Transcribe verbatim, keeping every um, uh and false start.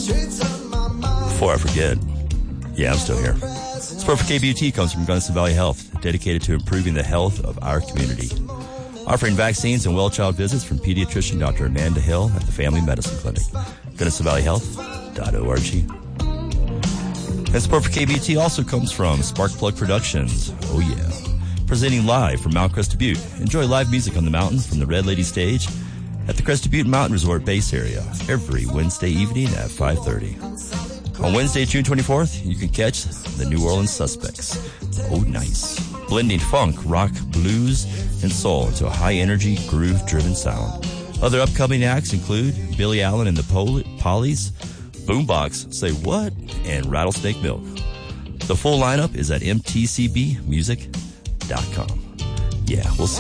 Before I forget, yeah, I'm still here. Support for K B U T comes from Gunnison Valley Health, dedicated to improving the health of our community. Offering vaccines and well-child visits from pediatrician Doctor Amanda Hill at the Family Medicine Clinic. Gunnison Valley Health dot org. And support for K B U T also comes from Sparkplug Productions. Oh, yeah. Presenting live from Mount Crested Butte. Enjoy live music on the mountain from the Red Lady Stage at the Crested Butte Mountain Resort base area every Wednesday evening at five thirty. On Wednesday, June twenty-fourth, you can catch the New Orleans Suspects. Oh, nice. Blending funk, rock, blues, and soul into a high-energy, groove-driven sound. Other upcoming acts include Billy Allen and the Pol- Pollies, Boombox, Say What, and Rattlesnake Milk. The full lineup is at m t c b music dot com. Yeah, we'll see.